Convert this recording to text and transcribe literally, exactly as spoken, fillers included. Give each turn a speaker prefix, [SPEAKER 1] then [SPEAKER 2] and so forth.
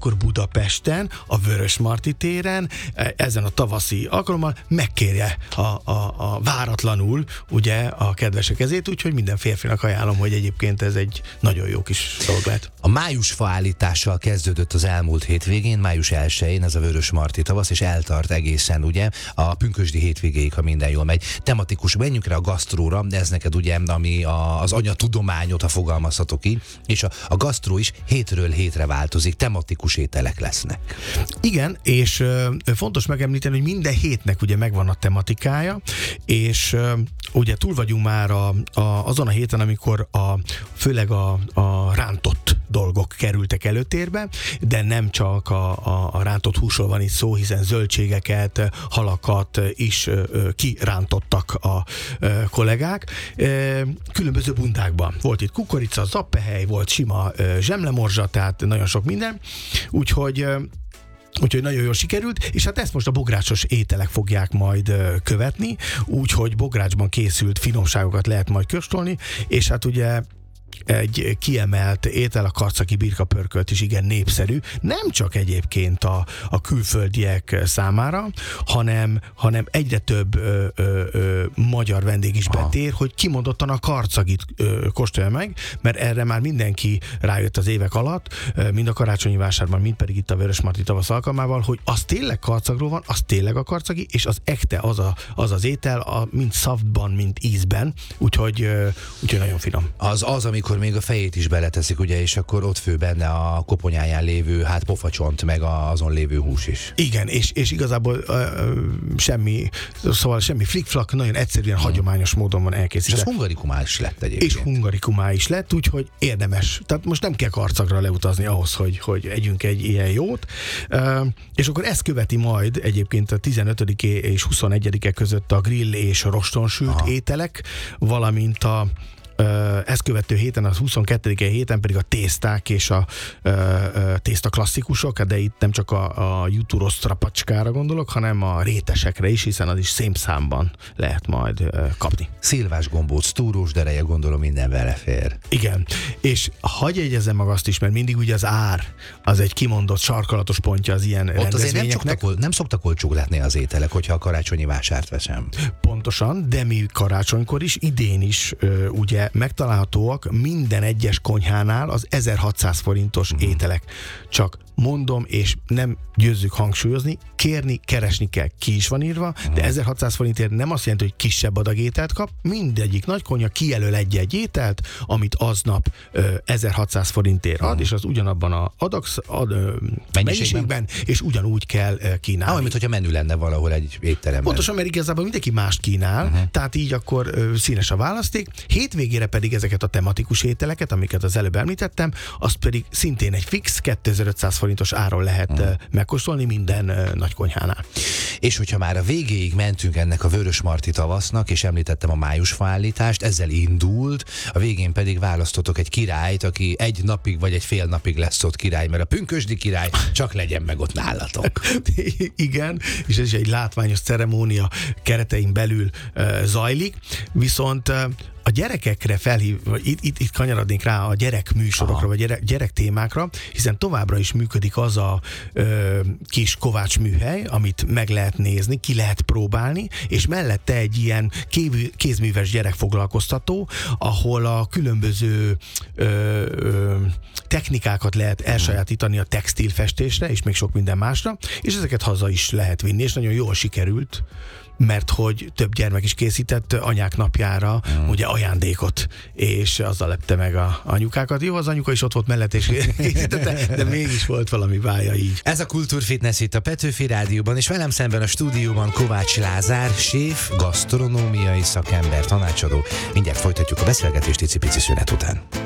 [SPEAKER 1] akkor Budapesten, a Vörösmarty téren, ezen a tavaszi alkalommal megkérje a, a, a váratlanul ugye a kedvesek kezét, úgyhogy minden férfinak ajánlom, hogy egyébként ez egy nagyon jó kis dolog lehet.
[SPEAKER 2] A májusfa állítással kezdődött az elmúlt hétvégén, május elsején ez a Vörösmarty tavasz, és eltart egészen ugye a pünkösdi hétvégéig, ha minden jól megy. Tematikus, menjünk rá a gasztróra, de ez neked ugye, ami a, az anyatudományot, ha fogalmazhatok így, és a, a gasztró is hétről hétre változik, tematikus ételek lesznek.
[SPEAKER 1] Igen, és ö, fontos megemlíteni, hogy minden hétnek ugye megvan a tematikája, és ö, ugye túl vagyunk már a, a, azon a héten, amikor a, főleg a, a rántott dolgok kerültek előtérbe, de nem csak a, a, a rántott húsról van itt szó, hiszen zöldségeket, halakat is ö, ö, kirántottak a ö, kollégák. Ö, különböző bundákban. Volt itt kukorica, zappehely, volt sima ö, zsemlemorzsa, tehát nagyon sok minden. Úgyhogy ö, Úgyhogy nagyon jól sikerült, és hát ezt most a bográcsos ételek fogják majd ö, követni, úgyhogy bográcsban készült finomságokat lehet majd kóstolni, és hát ugye egy kiemelt étel, a karcagi birkapörkölt is igen népszerű, nem csak egyébként a, a külföldiek számára, hanem, hanem egyre több ö, ö, ö, magyar vendég is betér, hogy kimondottan a karcagit ö, kóstolja meg, mert erre már mindenki rájött az évek alatt, ö, mind a karácsonyi vásárban, mind pedig itt a Vörösmarty tavasz alkalmával, hogy az tényleg karcagról van, az tényleg a karcagi, és az ekte az a, az, az étel, a, mind szavban, mind ízben, úgyhogy, ö, úgyhogy nagyon finom.
[SPEAKER 2] Az az, amikor még a fejét is beleteszik, ugye, és akkor ott fő benne a koponyáján lévő, hát pofacsont, meg azon lévő hús is.
[SPEAKER 1] Igen, és, és igazából ö, ö, semmi, szóval semmi flikflak, nagyon egyszerűen, hmm. hagyományos módon van elkészítve.
[SPEAKER 2] És ez hungarikumá is lett egyébként.
[SPEAKER 1] És hungarikumá is lett, úgyhogy érdemes. Tehát most nem kell karcagra leutazni ahhoz, hogy, hogy együnk egy ilyen jót. Ö, és akkor ezt követi majd egyébként a tizenötödike és huszonegyedike között a grill és rostonsült Aha. ételek, valamint a ezt követő héten, az huszonkettedike héten pedig a tészták és a ö, ö, tészta klasszikusok, de itt nem csak a, a jutúros strapacskára gondolok, hanem a rétesekre is, hiszen az is szémszámban lehet majd ö, kapni.
[SPEAKER 2] Szilvás gombóc, túrós dereje, gondolom minden belefér.
[SPEAKER 1] Igen, és hagyj jegyezem meg azt is, mert mindig ugye az ár az egy kimondott sarkalatos pontja az ilyen
[SPEAKER 2] ott
[SPEAKER 1] rendezvényeknek.
[SPEAKER 2] Azért nem szoktak, nem szoktak olcsók letni az ételek, hogyha a karácsonyi vásárt veszem.
[SPEAKER 1] Pontosan, de mi karácsonykor is, idén is ö, ugye megtalálhatóak minden egyes konyhánál az ezerhatszáz forintos mm. ételek. Csak mondom, és nem győzzük hangsúlyozni, kérni, keresni kell, ki is van írva, mm. de ezerhatszáz forintért nem azt jelenti, hogy kisebb adag ételt kap, mindegyik nagy konyha kijelöl egy-egy ételt, amit aznap ö, ezerhatszáz forintért ad, mm. és az ugyanabban a adag, ad, ö, mennyiségben, és ugyanúgy kell ö, kínálni.
[SPEAKER 2] Ah, mint hogyha menü lenne valahol egy étteremben.
[SPEAKER 1] Pontosan, mert igazából mindenki mást kínál, uh-huh. tehát így akkor ö, színes a választék. Hétvégére pedig ezeket a tematikus ételeket, amiket az előbb említettem, azt pedig szintén egy fix kétezer-ötszáz forintos áron lehet uh-huh. ö, megkóstolni minden ö, nagy konyhánál.
[SPEAKER 2] És hogyha már a végéig mentünk ennek a Vörösmarty tavasznak, és említettem a májusfa állítást, ezzel indult, a végén pedig választotok egy királyt, aki egy napig vagy egy fél napig lesz ott király, mert a pünkösdi király csak legyen meg ott nálatok.
[SPEAKER 1] Igen, és ez is egy látványos ceremónia keretein belül uh, zajlik, viszont uh, a gyerekekre felhív, itt, itt, itt kanyarodnék rá a gyerek műsorokra, Aha. vagy gyerek, gyerek témákra, hiszen továbbra is működik az a ö, kis kovács műhely, amit meg lehet nézni, ki lehet próbálni, és mellette egy ilyen kévű, kézműves gyerekfoglalkoztató, ahol a különböző ö, ö, technikákat lehet elsajátítani a textilfestésre, és még sok minden másra, és ezeket haza is lehet vinni, és nagyon jól sikerült, mert hogy több gyermek is készített anyák napjára mm. ugye ajándékot, és azzal lepte meg a anyukákat. Jó, az anyuka is ott volt mellett, és készítette, de mégis volt valami bája így.
[SPEAKER 2] Ez a Kultúrfitness itt a Petőfi Rádióban, és velem szemben a stúdióban Kovács Lázár, séf, gasztronómiai szakember, tanácsadó. Mindjárt folytatjuk a beszélgetést icipici szünet után.